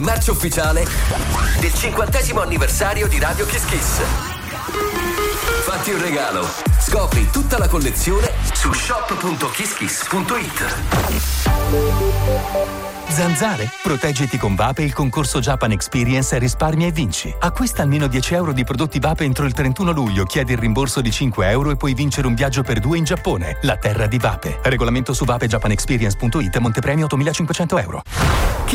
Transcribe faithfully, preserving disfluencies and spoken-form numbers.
Marcia ufficiale del cinquantesimo anniversario di Radio Kiss Kiss. Fatti un regalo. Scopri tutta la collezione su shop punto kiss kiss punto it. Zanzare? Proteggiti con Vape il concorso Japan Experience Risparmia e vinci. Acquista almeno dieci euro di prodotti Vape entro il trentuno luglio, chiedi il rimborso di cinque euro e puoi vincere un viaggio per due in Giappone, la terra di Vape. Regolamento su vape japan experience punto it, montepremio ottomilacinquecento euro.